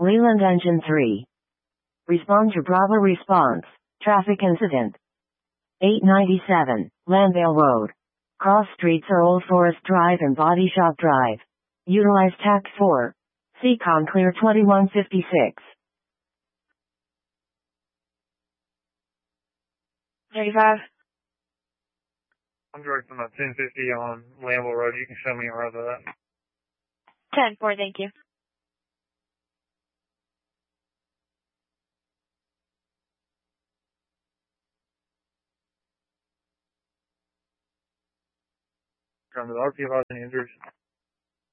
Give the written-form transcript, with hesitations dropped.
Leland Engine 3. Respond to Bravo response. Traffic incident. 897, Landale Road. Cross streets are Old Forest Drive and Body Shop Drive. Utilize TAC 4. Seacon Clear 2156. 35. I'm directing at 1050 on Landale Road. You can show me around that. 10-4, thank you. From the RP, any injuries?